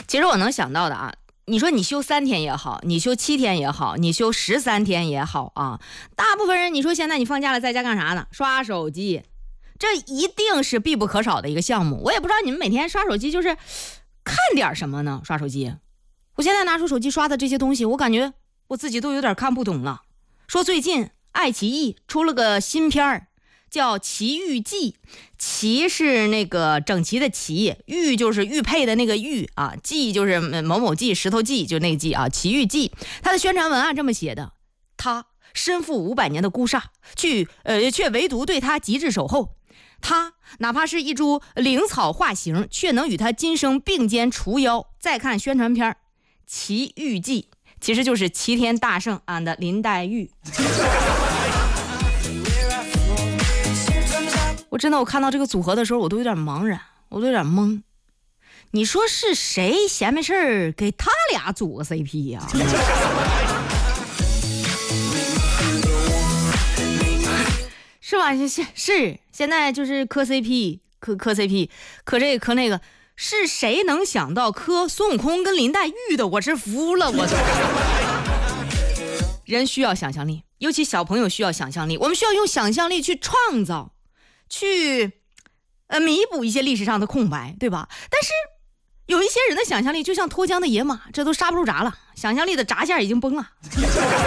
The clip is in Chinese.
其实我能想到的啊，你说你休3天也好，你休7天也好，你休13天也好啊，大部分人你说现在你放假了在家干啥呢？刷手机，这一定是必不可少的一个项目。我也不知道你们每天刷手机就是看点什么呢？刷手机，我现在拿出手机刷的这些东西，我感觉我自己都有点看不懂了。说最近爱奇艺出了个新片儿，叫《奇遇记》，奇是那个整齐的齐，玉就是玉佩的那个玉啊，记就是某某记，石头记就那个记啊，《奇遇记》。它的宣传文案这么写的：他身负500年的孤煞，却唯独对他极致守候。他哪怕是一株灵草化形，却能与他今生并肩除妖。再看宣传片《奇遇记》，其实就是齐天大圣的林黛玉。我真的，我看到这个组合的时候，我都有点茫然，我都有点懵。你说是谁闲没事儿给他俩组个 CP 呀？是吧？是现在就是磕 CP， 磕 CP， 磕这个磕那个，是谁能想到磕孙悟空跟林黛玉的？我是服了，我人需要想象力，尤其小朋友需要想象力，我们需要用想象力去创造，去弥补一些历史上的空白，对吧？但是有一些人的想象力就像脱缰的野马，这都刹不住闸了，想象力的闸线已经崩了。